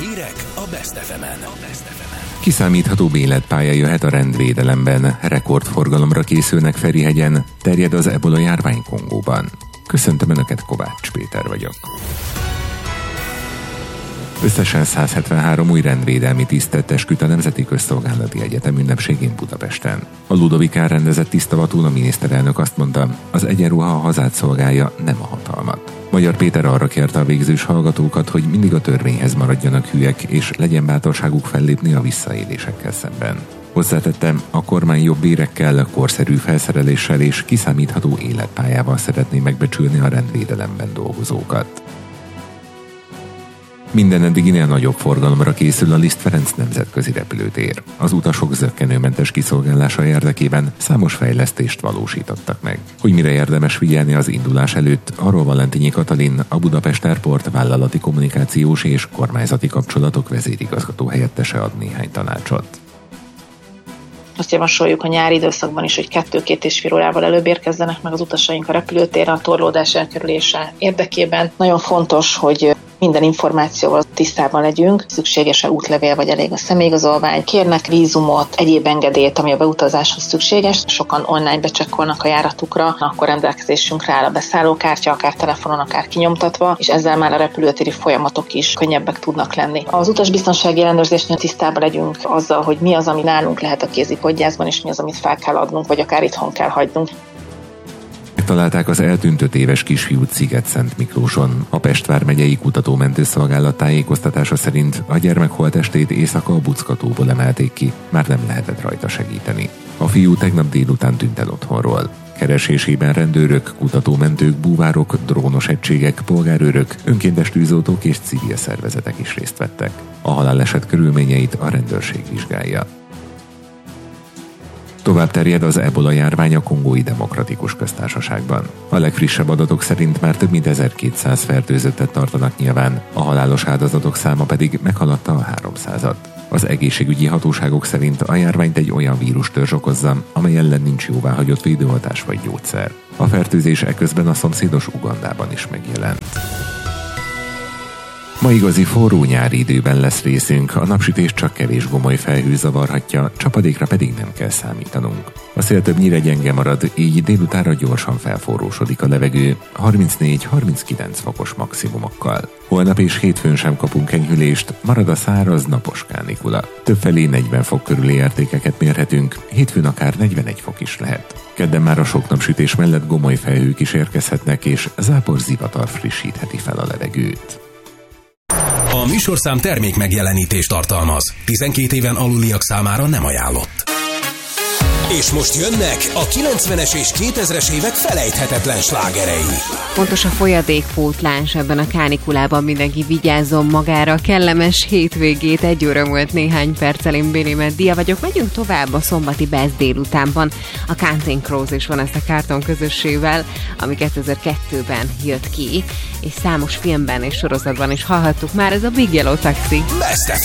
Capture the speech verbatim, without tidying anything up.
Hírek a Best ef emen. Kiszámíthatóbb életpálya jöhet a rendvédelemben, rekordforgalomra készülnek Ferihegyen, terjed az ebola járvány Kongóban. Köszöntöm Önöket, Kovács Péter vagyok. Összesen száz hetvenhárom új rendvédelmi tisztet esküdt a Nemzeti Közszolgálati Egyetem ünnepségén Budapesten. A Ludovikán rendezett tisztavatón a miniszterelnök azt mondta, az egyenruha a hazát szolgálja, nem a hatalmat. Magyar Péter arra kérte a végzős hallgatókat, hogy mindig a törvényhez maradjanak hűek, és legyen bátorságuk fellépni a visszaélésekkel szemben. Hozzátettem, a kormány jobb bérekkel, korszerű felszereléssel és kiszámítható életpályával szeretné megbecsülni a rendvédelemben dolgozókat. Minden eddiginél nagyobb forgalomra készül a Liszt Ferenc nemzetközi repülőtér. Az utasok zökkenőmentes kiszolgálása érdekében számos fejlesztést valósítottak meg. Hogy mire érdemes figyelni az indulás előtt, arról Valentini Katalin, a Budapest Airport vállalati kommunikációs és kormányzati kapcsolatok vezérigazgató helyettese ad néhány tanácsot. Azt javasoljuk a nyári időszakban is, hogy kettő-két és fél órával előbb érkezzenek meg az utasaink a repülőtérre a torlódás elkerülése érdekében. Nagyon fontos, hogy minden információval tisztában legyünk, szükséges-e útlevél vagy elég a személyigazolvány, kérnek vízumot, egyéb engedélyt, ami a beutazáshoz szükséges. Sokan online becsekkolnak a járatukra, akkor rendelkezésünkre áll a beszállókártya, akár telefonon, akár kinyomtatva, és ezzel már a repülőtéri folyamatok is könnyebbek tudnak lenni. Az utasbiztonsági ellenőrzésnél tisztában legyünk azzal, hogy mi az, ami nálunk lehet a kézipodgyászban, és mi az, amit fel kell adnunk, vagy akár itthon kell hagynunk. Megtalálták az eltűnt öt éves kisfiút Sziget-Szent Miklóson. A Pest vármegyei kutatómentőszolgálat tájékoztatása szerint a gyermek holttestét éjszaka a Buckatóból emelték ki, már nem lehetett rajta segíteni. A fiú tegnap délután tűnt el otthonról. Keresésében rendőrök, kutatómentők, búvárok, drónos egységek, polgárőrök, önkéntes tűzoltók és civil szervezetek is részt vettek. A haláleset körülményeit a rendőrség vizsgálja. Tovább terjed az ebola járvány a Kongói Demokratikus Köztársaságban. A legfrissebb adatok szerint már több mint ezerkétszáz fertőzöttet tartanak nyilván, a halálos áldozatok száma pedig meghaladta a háromszázat. Az egészségügyi hatóságok szerint a járványt egy olyan vírustörzs okozza, amely ellen nincs jóváhagyott védőoltás vagy gyógyszer. A fertőzés eközben a szomszédos Ugandában is megjelent. Ma igazi forró nyári időben lesz részünk, a napsütés csak kevés gomoly felhő zavarhatja, csapadékra pedig nem kell számítanunk. A szél többnyire gyenge marad, így délutára gyorsan felforrósodik a levegő, harmincnégy-harminckilenc fokos maximumokkal. Holnap és hétfőn sem kapunk enyhülést, marad a száraz, napos kánikula. Többfelé negyven fok körüli értékeket mérhetünk, hétfőn akár negyvenegy fok is lehet. Kedden már a sok napsütés mellett gomoly felhők is érkezhetnek, és zápor zivatar frissítheti fel a levegőt. A műsorszám termék megjelenítést tartalmaz. tizenkét éven aluliak számára nem ajánlott. És most jönnek a kilencvenes és kétezres évek felejthetetlen slágerei. Fontos a folyadékpótlás ebben a kánikulában, mindenki vigyázzon magára. Kellemes hétvégét, egy óra múlt néhány perccel, én Béli Meddia vagyok. Megyünk tovább a szombati Best délutánban. A Counting Crows is van ezt a Cartoon közössével, ami kétezer-kettőben jött ki, és számos filmben és sorozatban is hallhattuk már, ez a Big Yellow Taxi. Best